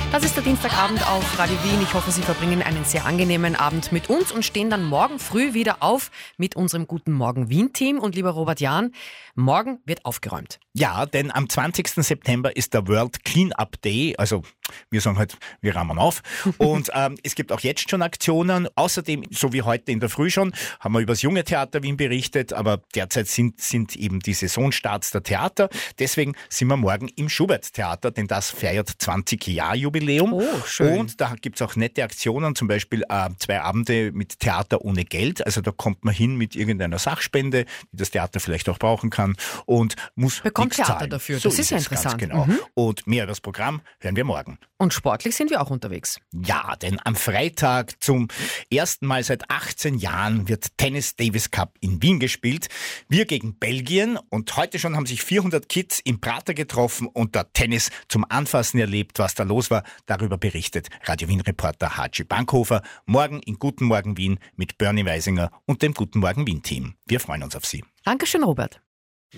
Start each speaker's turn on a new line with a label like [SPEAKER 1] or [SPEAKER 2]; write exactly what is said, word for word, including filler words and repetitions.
[SPEAKER 1] Das ist der Dienstagabend auf Radio Wien. Ich hoffe, Sie verbringen einen sehr angenehmen Abend mit uns und stehen dann morgen früh wieder auf mit unserem Guten Morgen Wien-Team. Und lieber Robert Jahn, morgen wird aufgeräumt.
[SPEAKER 2] Ja, denn am zwanzigsten September ist der World Clean-Up Day. Also wir sagen halt, wir räumen auf. Und ähm, es gibt auch jetzt schon Aktionen. Außerdem, so wie heute in der Früh schon, haben wir über das Junge Theater Wien berichtet. Aber derzeit sind, sind eben die Saisonstarts der Theater. Deswegen sind wir morgen im Schubert-Theater, denn das feiert zwanzig Jahre Jubiläum.
[SPEAKER 1] Oh, schön.
[SPEAKER 2] Und da gibt's auch nette Aktionen, zum Beispiel äh, zwei Abende mit Theater ohne Geld. Also da kommt man hin mit irgendeiner Sachspende, die das Theater vielleicht auch brauchen kann und muss
[SPEAKER 1] Bekommt
[SPEAKER 2] nichts
[SPEAKER 1] Theater
[SPEAKER 2] zahlen.
[SPEAKER 1] dafür,
[SPEAKER 2] So
[SPEAKER 1] das ist ja
[SPEAKER 2] es ganz
[SPEAKER 1] interessant.
[SPEAKER 2] Genau.
[SPEAKER 1] Mhm.
[SPEAKER 2] Und mehr über das Programm hören wir morgen.
[SPEAKER 1] Und sportlich sind wir auch unterwegs.
[SPEAKER 2] Ja, denn am Freitag zum ersten Mal seit achtzehn Jahren wird Tennis Davis Cup in Wien gespielt. Wir gegen Belgien und heute schon haben sich vierhundert Kids im Prater getroffen und dort Tennis zum Anfassen erlebt. Was da los war, darüber berichtet Radio Wien-Reporter Haji Bankhofer. Morgen in Guten Morgen Wien mit Bernie Weisinger und dem Guten Morgen Wien-Team. Wir freuen uns auf Sie.
[SPEAKER 1] Dankeschön, Robert.